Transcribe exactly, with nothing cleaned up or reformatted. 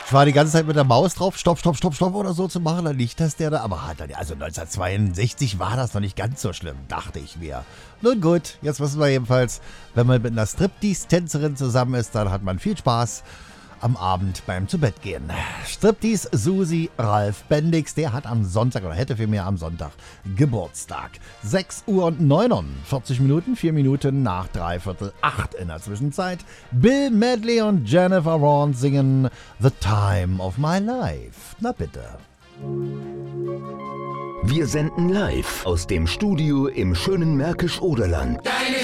Ich war die ganze Zeit mit der Maus drauf, stopp, stopp, stopp, stopp oder so zu machen, dann liegt das der da. Aber halt, also neunzehnhundertzweiundsechzig war das noch nicht ganz so schlimm, dachte ich mir. Nun gut, jetzt wissen wir jedenfalls, wenn man mit einer Striptease-Tänzerin zusammen ist, dann hat man viel Spaß am Abend beim Zubettgehen. Striptease Susi Ralf Bendix, der hat am Sonntag oder hätte vielmehr am Sonntag Geburtstag. sechs Uhr und neunundvierzig Minuten, vier Minuten nach dreiviertel acht in der Zwischenzeit. Bill Medley und Jennifer Vaughan singen The Time of My Life. Na bitte. Wir senden live aus dem Studio im schönen Märkisch-Oderland. Deine